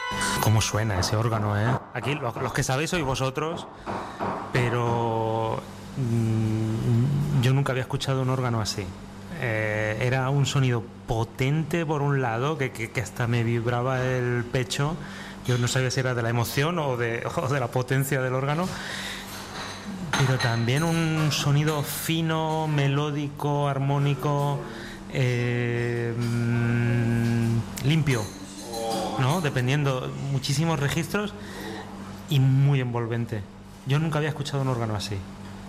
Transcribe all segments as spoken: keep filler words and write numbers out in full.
¿Cómo suena ese órgano, eh? Aquí los, los que sabéis sois vosotros, pero mmm, yo nunca había escuchado un órgano así. Eh, era un sonido potente por un lado, que, que, que hasta me vibraba el pecho. Yo no sabía si era de la emoción o de, o de la potencia del órgano. Pero también un sonido fino, melódico, armónico, eh, mmm, limpio, ¿no? Dependiendo, muchísimos registros y muy envolvente. Yo nunca había escuchado un órgano así.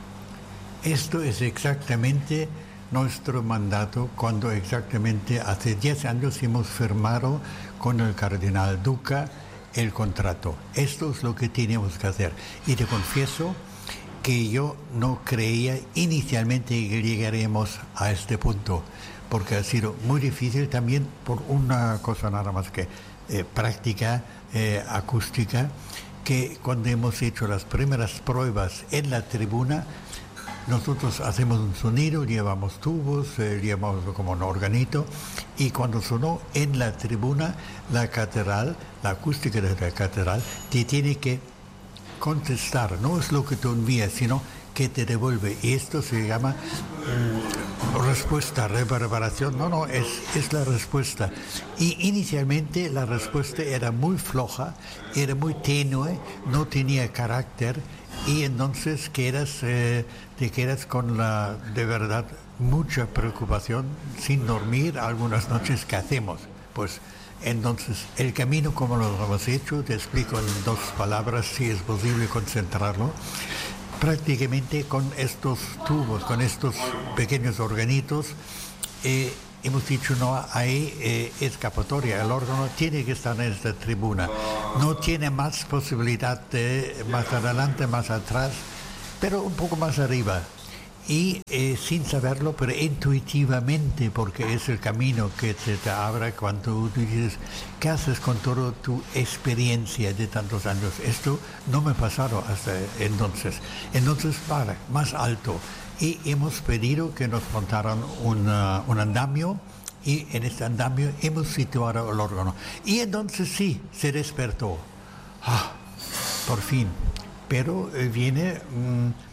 Esto es exactamente nuestro mandato cuando exactamente hace diez años hemos firmado con el cardenal Duca el contrato. Esto es lo que teníamos que hacer. Y te confieso que yo no creía inicialmente que llegaríamos a este punto, porque ha sido muy difícil también por una cosa nada más que eh, práctica eh, acústica, que cuando hemos hecho las primeras pruebas en la tribuna, nosotros hacemos un sonido, llevamos tubos, eh, llevamos como un organito, y cuando sonó en la tribuna, la catedral, la acústica de la catedral, te tiene que contestar, no es lo que te envía, sino que te devuelve. Y esto se llama mm, respuesta, reverberación. No, no, es, es la respuesta. Y inicialmente la respuesta era muy floja, era muy tenue, no tenía carácter, y entonces quedas, eh, te quedas con la, de verdad, mucha preocupación, sin dormir algunas noches. ¿Qué hacemos? Pues entonces, el camino como lo hemos hecho, te explico en dos palabras si es posible concentrarlo. Prácticamente con estos tubos, con estos pequeños organitos, eh, hemos dicho no hay eh, escapatoria. El órgano tiene que estar en esta tribuna. No tiene más posibilidad de más adelante, más atrás, pero un poco más arriba. Y eh, sin saberlo, pero intuitivamente, porque es el camino que se te abre cuando tú dices, ¿qué haces con toda tu experiencia de tantos años? Esto no me pasaron hasta entonces. Entonces, para, más alto. Y hemos pedido que nos montaran una, un andamio, y en este andamio hemos situado el órgano. Y entonces sí, se despertó. Ah, por fin. Pero eh, viene... Mmm,